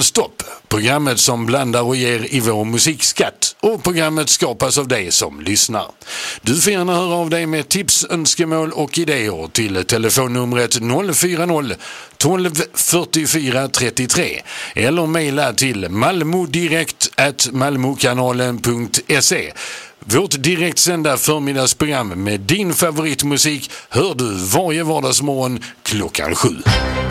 Nonstop, programmet som blandar och ger i vår musikskatt, och programmet skapas av dig som lyssnar. Du får gärna höra av dig med tips, önskemål och idéer till telefonnumret 040 12 44 33 eller mejla till malmodirekt@malmokanalen.se. Vårt direktsända förmiddagsprogram med din favoritmusik hör du varje vardagsmorgon klockan 7.